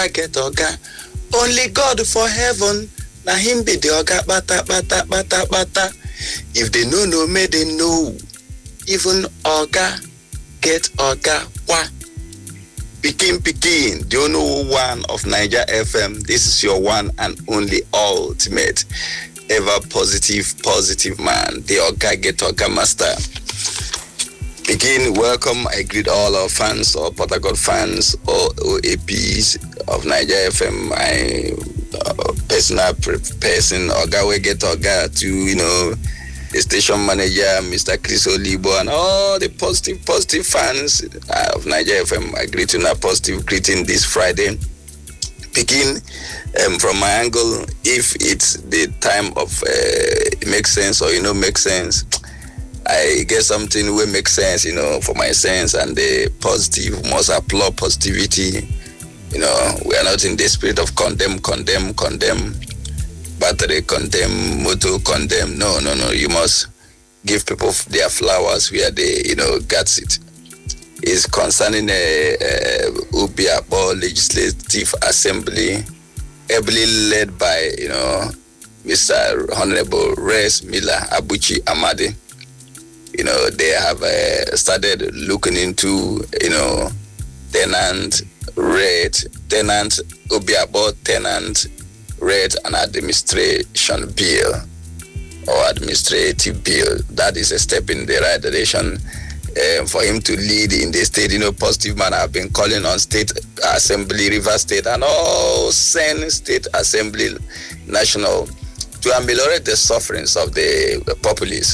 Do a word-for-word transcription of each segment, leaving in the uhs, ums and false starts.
get Oga. Only God for heaven, na him be the Oga, bata, bata, bata, bata. If they know, no, may they know. Even Oga get Oga, wa. Pikin, Pikin, the only one of Niger F M. This is your one and only ultimate, ever positive, positive man, the Oga get Oga master. Again, welcome. I greet all our fans, or Port Harcourt fans, or O A Ps of Niger F M. My uh, personal person, Oga we get Oga, to, you know, the station manager, Mister Chris Olibo, and all the positive, positive fans of Niger F M. I greet you a positive greeting this Friday. Picking um, from my angle, if it's the time of uh, it makes sense or you know makes sense, I get something will make sense, you know, for my sense, and the positive must applaud positivity. You know, we are not in the spirit of condemn, condemn, condemn, battery, condemn, motor, condemn. No, no, no. You must give people their flowers where they, you know, gets it. It's concerning a, a Ubiabo Legislative Assembly, ably led by, you know, Mister Honorable Res Miller Abuchi Amadi. You know, they have uh, started looking into, you know, tenant rate, tenant, Ubiabo tenant rate and administration bill or administrative bill. That is a step in the right direction uh, for him to lead in the state. You know, positive man have been calling on state assembly, River State, and all Sen State Assembly National to ameliorate the sufferings of the populace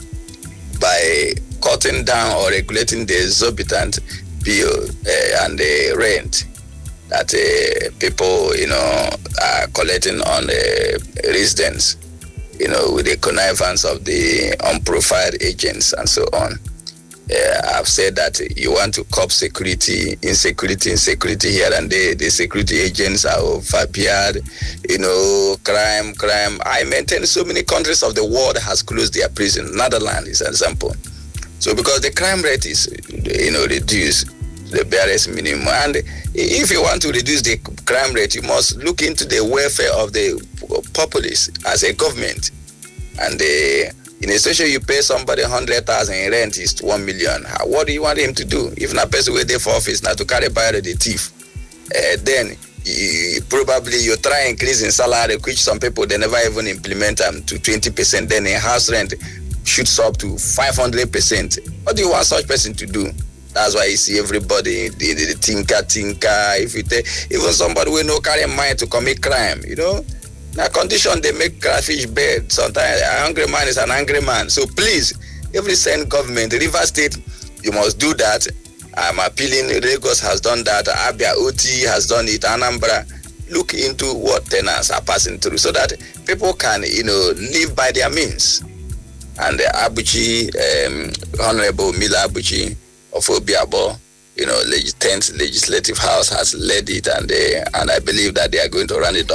by cutting down or regulating the exorbitant bill uh, and the rent that uh, people, you know, are collecting on the residents, you know, with the connivance of the unprofiled agents and so on. Uh, I've said that you want to curb security, insecurity, insecurity here and there. The security agents are overpaid, you know, crime, crime. I maintain so many countries of the world has closed their prison. Netherlands is an example. So because the crime rate is, you know, reduced, the barest minimum. And if you want to reduce the crime rate, you must look into the welfare of the populace as a government. And the in a situation you pay somebody one hundred thousand in rent is one million. What do you want him to do? If not person wait there for office now to carry by the thief, uh, then you, probably you try increasing salary, which some people they never even implement them to twenty percent. Then in house rent shoots up to five hundred percent. What do you want such person to do? That's why you see everybody the, the, the tinker tinker. If you take even somebody with no carry mind to commit crime, you know. Now, condition they make catfish bed. Sometimes an angry man is an angry man. So please, every same government, River State, you must do that. I'm appealing. Lagos has done that. Abia O T has done it. Anambra, look into what tenants are passing through so that people can, you know, live by their means. And the Abuchi, um, Honorable Miller Abuchi of Ubiabo, you know, tenth Legislative House has led it, and they, and I believe that they are going to run it